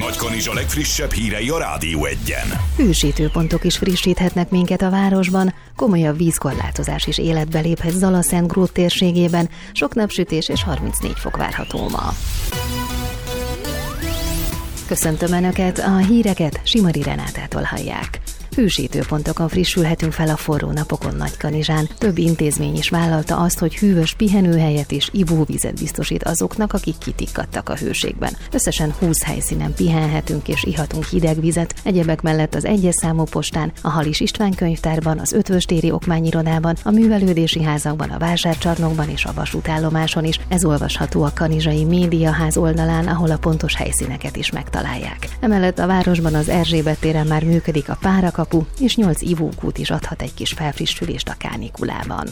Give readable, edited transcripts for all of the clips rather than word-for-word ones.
Nagykanizsa legfrissebb hírei a Rádió Egyen. Hősítőpontok is frissíthetnek minket a városban, komolyabb vízkorlátozás is életbe léphet Zala-Szentgrót térségében, sok napsütés és 34 fok várható ma. Köszöntöm Önöket, a híreket Simari Renátától hallják. Hősítőpontokon frissülhetünk fel a forró napokon Nagykanizsán. Több intézmény is vállalta azt, hogy hűvös pihenőhelyet és ivóvizet biztosít azoknak, akik kitikkadtak a hőségben. Összesen 20 helyszínen pihenhetünk és ihatunk hideg vizet, egyebek mellett az 1-es számú postán, a Halis István könyvtárban, az Ötvös téri okmányirodában, a művelődési házakban, a vásárcsarnokban és a vasútállomáson is. Ez olvasható a Kanizsai Médiaház oldalán, ahol a pontos helyszíneket is megtalálják. Emellett a városban az Erzsébet téren már működik a párakapu, és 8 ivókút is adhat egy kis felfrissülést a kánikulában.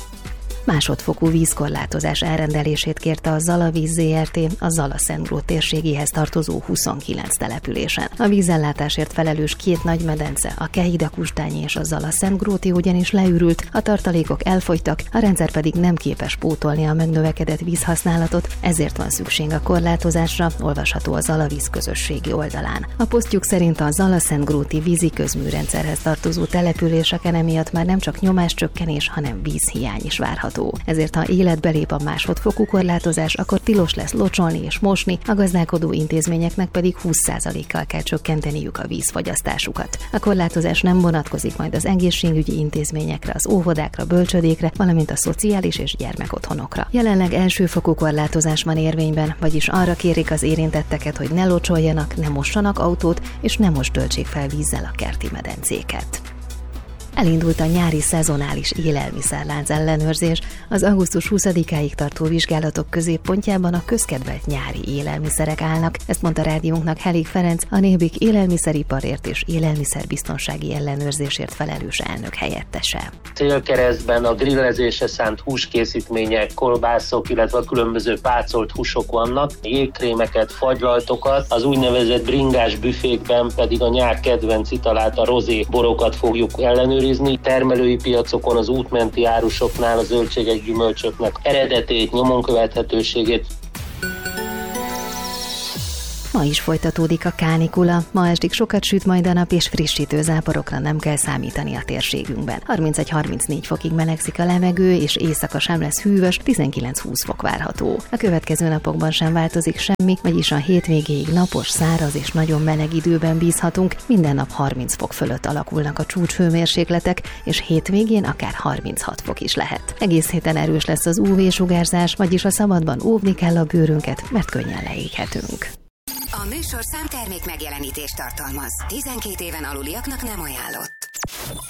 Másodfokú vízkorlátozás elrendelését kérte a Zala Víz Zrt. A Zala-Szentgrót térségéhez tartozó 29 településen. A vízellátásért felelős 2 nagy medence, a Kehida-Kustányi és a Zala-Szentgróti ugyanis leürült, a tartalékok elfogytak, a rendszer pedig nem képes pótolni a megnövekedett vízhasználatot, ezért van szükség a korlátozásra, olvasható a Zala Víz közösségi oldalán. A posztjuk szerint a Zala-Szentgróti vízi közműrendszerhez tartozó településeken emiatt már nem csak nyomáscsökkenés, hanem vízhiány is várható. Ezért, ha életbe lép a másodfokú korlátozás, akkor tilos lesz locsolni és mosni, a gazdálkodó intézményeknek pedig 20%-kal kell csökkenteniük a vízfogyasztásukat. A korlátozás nem vonatkozik majd az egészségügyi intézményekre, az óvodákra, bölcsödékre, valamint a szociális és gyermekotthonokra. Jelenleg elsőfokú korlátozás van érvényben, vagyis arra kérik az érintetteket, hogy ne locsoljanak, ne mossanak autót, és ne most töltsék fel vízzel a kerti medencéket. Elindult a nyári szezonális élelmiszerlánc ellenőrzés. Az augusztus 20-áig tartó vizsgálatok középpontjában a közkedvelt nyári élelmiszerek állnak. Ezt mondta rádiónknak Helik Ferenc, a Nébik élelmiszeriparért és élelmiszerbiztonsági ellenőrzésért felelős elnök helyettese. Célkeresztben a grillezésre szánt húskészítmények, kolbászok, illetve a különböző pácolt húsok vannak, jégkrémeket, fagylaltokat, az úgynevezett bringás büfékben pedig a nyár kedvenc italát, a rozé borokat fogjuk ellenőrizni. Termelői piacokon, az útmenti árusoknál a zöldségek, gyümölcsöknek eredetét, nyomon követhetőségét. Ma is folytatódik a kánikula, ma estig sokat süt majd a nap, és frissítő záporokra nem kell számítani a térségünkben. 31-34 fokig melegszik a levegő, és éjszaka sem lesz hűvös, 19-20 fok várható. A következő napokban sem változik semmi, vagyis a hétvégéig napos, száraz és nagyon meleg időben bízhatunk, minden nap 30 fok fölött alakulnak a csúcshőmérsékletek, és hétvégén akár 36 fok is lehet. Egész héten erős lesz az UV-sugárzás, vagyis a szabadban óvni kell a bőrünket, mert könnyen leéghetünk. A műsorszám termék megjelenítést tartalmaz. 12 éven aluliaknak nem ajánlott.